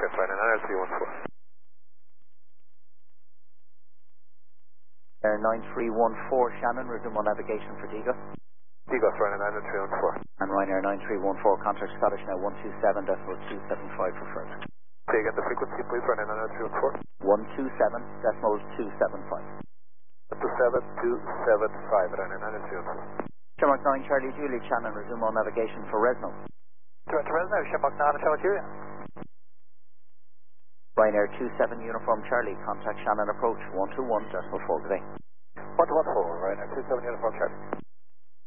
Contact Ryanair 9314. Air 9314, Shannon, resume on navigation for Diga. Diga, Ryanair 9314. And Ryanair 9314, contact Scottish now 127.275 for further. Say again the frequency, please, Ryanair 9314. 127.275. 27275, Ryanair 9314. Shamrock 9, Charlie Julie, Shannon, resume on navigation for Resno. Turn to Resno, Shamrock 9, Charlie Julie. Ryanair 27 Uniform Charlie, contact Shannon approach 121.4 today. 114, Ryanair 27 Uniform Charlie.